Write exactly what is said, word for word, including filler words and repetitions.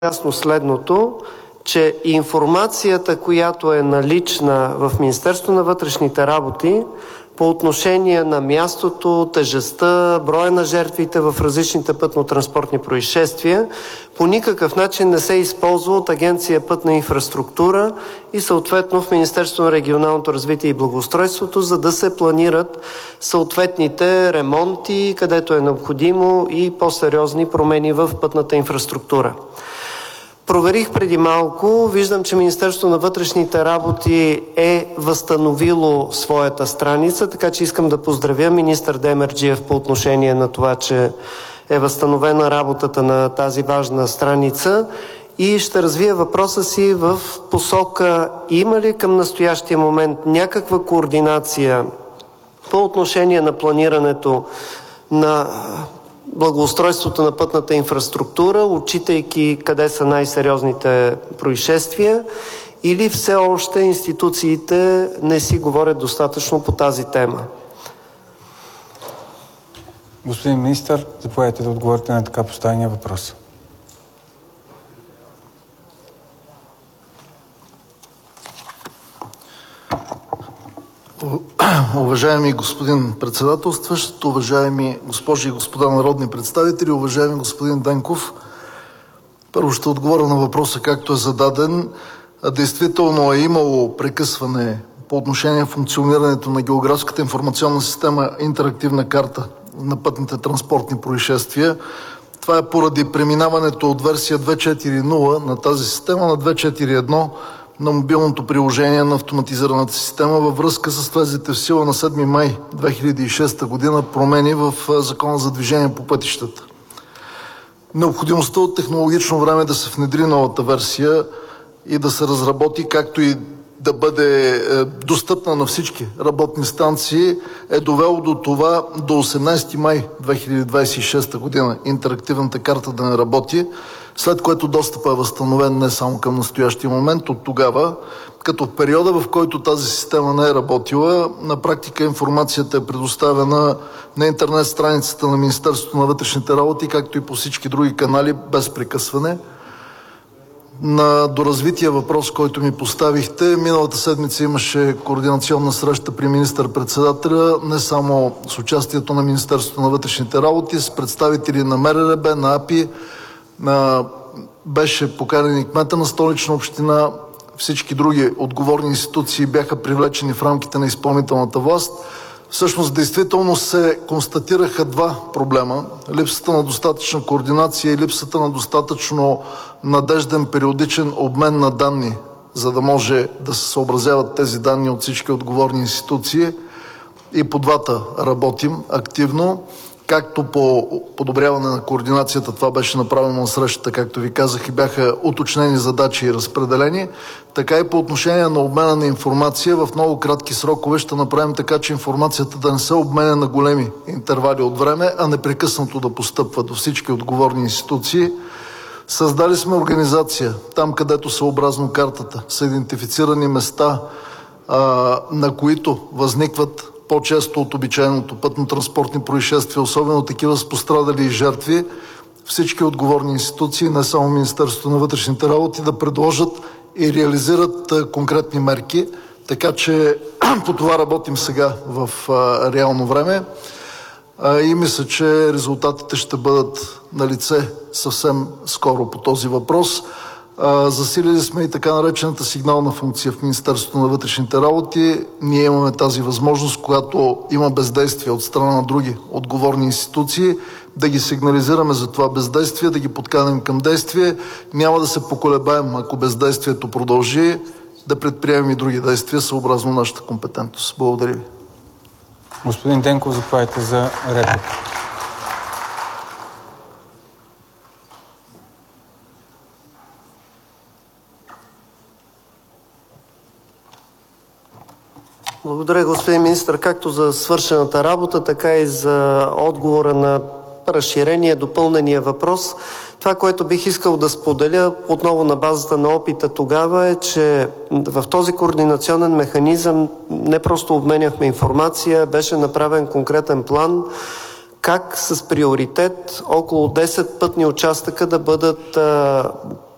ясно следното, че информацията, която е налична в Министерството на вътрешните работи по отношение на мястото, тежестта, броя на жертвите в различните пътно-транспортни происшествия, по никакъв начин не се използва от Агенция „Пътна инфраструктура“ и съответно в Министерството на регионалното развитие и благоустройството, за да се планират съответните ремонти, където е необходимо, и по-сериозни промени в пътната инфраструктура. Проверих преди малко, виждам, че Министерството на вътрешните работи е възстановило своята страница, така че искам да поздравя министър Демерджиев по отношение на това, че е възстановена работата на тази важна страница, и ще развия въпроса си в посока: има ли към настоящия момент някаква координация по отношение на планирането на благоустройството на пътната инфраструктура, отчитайки къде са най-сериозните происшествия, или все още институциите не си говорят достатъчно по тази тема? Господин министър, заповядайте да отговорите на така поставения въпрос. Уважаеми господин председателстващ, уважаеми госпожи и господа народни представители, уважаеми господин Денков, първо ще отговоря на въпроса както е зададен. Действително е имало прекъсване по отношение функционирането на географската информационна система интерактивна карта на пътните транспортни происшествия. Това е поради преминаването от версия две точка четири точка нула на тази система на две точка четири точка едно на мобилното приложение на автоматизираната система във връзка с влезлите в сила на седми май две хиляди и шеста година промени в Закона за движение по пътищата. Необходимостта от технологично време да се внедри новата версия и да се разработи, както и да бъде достъпна на всички работни станции, е довело до това до осемнадесети май две хиляди двадесет и шеста година интерактивната карта да не работи, след което достъпът е възстановен не само към настоящия момент, от тогава, като в периода, в който тази система не е работила, на практика информацията е предоставена на интернет страницата на Министерството на вътрешните работи, както и по всички други канали, без прекъсване. На доразвития въпрос, който ми поставихте, миналата седмица имаше координационна среща при министър-председателя, не само с участието на Министерството на вътрешните работи, с представители на МРРБ, на АПИ, на... беше поканен и кмета на Столична община, всички други отговорни институции бяха привлечени в рамките на изпълнителната власт. Всъщност, действително се констатираха два проблема. Липсата на достатъчна координация и липсата на достатъчно надежден периодичен обмен на данни, за да може да се съобразяват тези данни от всички отговорни институции. И по двата работим активно. Както по подобряване на координацията, това беше направено на срещата, както ви казах, и бяха уточнени задачи и разпределени, така и по отношение на обмена на информация в много кратки срокове ще направим така, че информацията да не се обменя на големи интервали от време, а непрекъснато да постъпва до всички отговорни институции. Създали сме организация там, където съобразно картата са идентифицирани места, а, на които възникват по-често от обичайното пътно-транспортни происшествия, особено такива с пострадали и жертви, всички отговорни институции, не само Министерството на вътрешните работи, да предложат и реализират конкретни мерки. Така че по това работим сега в а, реално време а, и мисля, че резултатите ще бъдат налице съвсем скоро по този въпрос. Засилили сме и така наречената сигнална функция в Министерството на вътрешните работи. Ние имаме тази възможност, когато има бездействие от страна на други отговорни институции, да ги сигнализираме за това бездействие, да ги подканим към действие. Няма да се поколебаем, ако бездействието продължи, да предприемем и други действия, съобразно нашата компетентност. Благодаря ви. Господин Денков, заповядайте за реплика. Благодаря, господин министър, както за свършената работа, така и за отговора на разширения, допълнения въпрос. Това, което бих искал да споделя отново на базата на опита тогава, е, че в този координационен механизъм не просто обменяхме информация, беше направен конкретен план как с приоритет около десет пътни участъка да бъдат